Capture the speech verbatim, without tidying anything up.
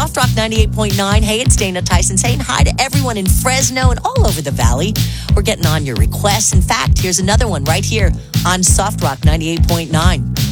Soft Rock ninety-eight point nine. Hey, it's Dana Tyson saying hi to everyone in Fresno and all over the valley. We're getting on your requests. In fact, here's another one right here on Soft Rock ninety-eight point nine.